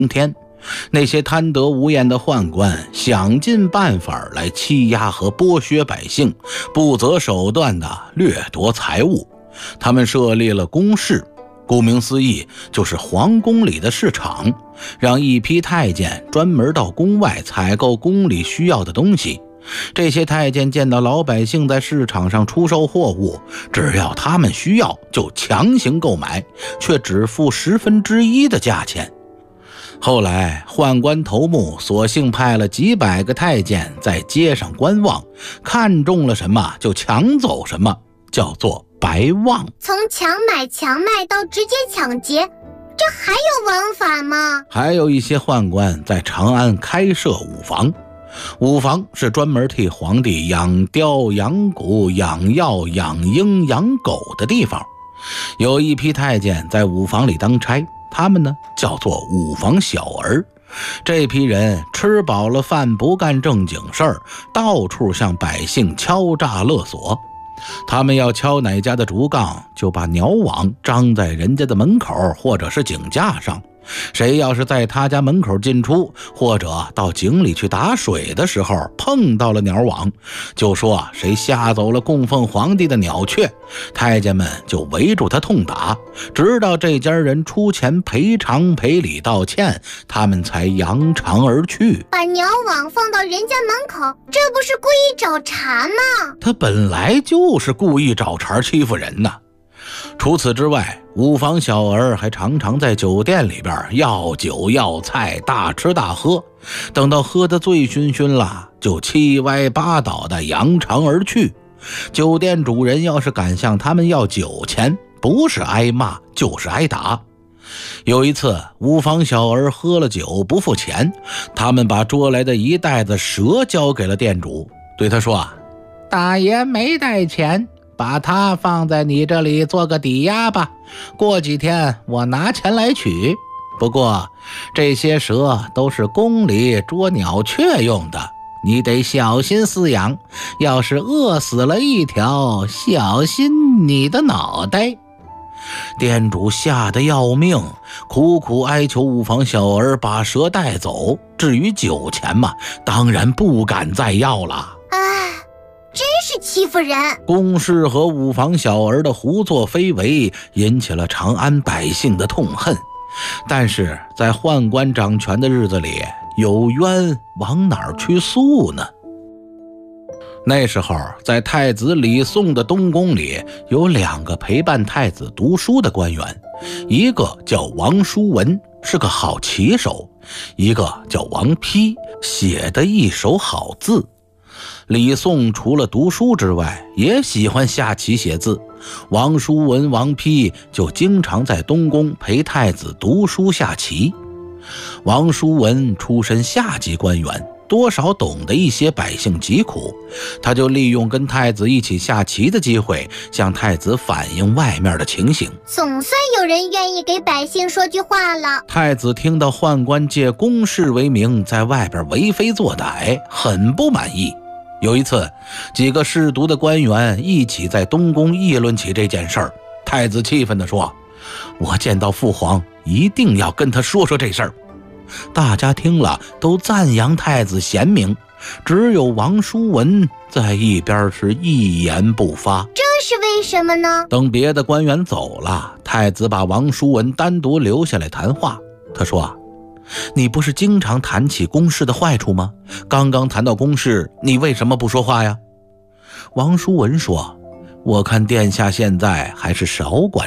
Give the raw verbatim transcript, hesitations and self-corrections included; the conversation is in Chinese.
天，那些贪得无厌的宦官想尽办法来欺压和剥削百姓，不择手段地掠夺财物。他们设立了宫市，顾名思义就是皇宫里的市场，让一批太监专门到宫外采购宫里需要的东西。这些太监见到老百姓在市场上出售货物，只要他们需要就强行购买，却只付十分之一的价钱。后来宦官头目索性派了几百个太监在街上观望，看中了什么就抢走什么，叫做白望。 从强买强卖到直接抢劫，这还有王法吗？ 还有一些宦官在长安开设舞房，舞房是专门替皇帝养雕、养蛊、养药、养鹰、养狗的地方。有一批太监在舞房里当差，他们呢叫做舞房小儿。这批人吃饱了饭不干正经事儿，到处向百姓敲诈勒索。他们要敲哪家的竹杠，就把鸟网张在人家的门口或者是井架上，谁要是在他家门口进出，或者到井里去打水的时候碰到了鸟网，就说谁吓走了供奉皇帝的鸟雀，太监们就围住他痛打，直到这家人出钱赔偿赔礼道歉，他们才扬长而去。 把鸟网放到人家门口，这不是故意找茬吗？ 他本来就是故意找茬欺负人呢。除此之外，舞房小儿还常常在酒店里边要酒要菜，大吃大喝，等到喝得醉醺醺了，就七歪八倒的扬长而去。酒店主人要是敢向他们要酒钱，不是挨骂就是挨打。有一次，舞房小儿喝了酒不付钱，他们把捉来的一袋子蛇交给了店主，对他说：大爷没带钱，把它放在你这里做个抵押吧，过几天我拿钱来取。不过这些蛇都是宫里捉鸟雀用的，你得小心饲养，要是饿死了一条，小心你的脑袋。店主吓得要命，苦苦哀求舞房小儿把蛇带走，至于酒钱嘛，当然不敢再要了。 唉，真是欺负人！ 宫市和舞房小儿的胡作非为引起了长安百姓的痛恨，但是在宦官掌权的日子里，有冤往哪儿去诉呢？那时候在太子李诵的东宫里，有两个陪伴太子读书的官员，一个叫王叔文，是个好棋手，一个叫王丕，写的一手好字。李诵除了读书之外，也喜欢下棋写字。王叔文、王丕就经常在东宫陪太子读书下棋。王叔文出身下级官员，多少懂得一些百姓疾苦，他就利用跟太子一起下棋的机会，向太子反映外面的情形。 总算有人愿意给百姓说句话了。 太子听到宦官借公事为名在外边为非作歹，很不满意。有一次，几个嗜毒的官员一起在东宫议论起这件事儿，太子气愤地说：我见到父皇一定要跟他说说这事儿。大家听了都赞扬太子贤明，只有王叔文在一边是一言不发。 这是为什么呢？ 等别的官员走了，太子把王叔文单独留下来谈话。他说：你不是经常谈起公事的坏处吗？刚刚谈到公事，你为什么不说话呀？王叔文说：我看殿下现在还是少管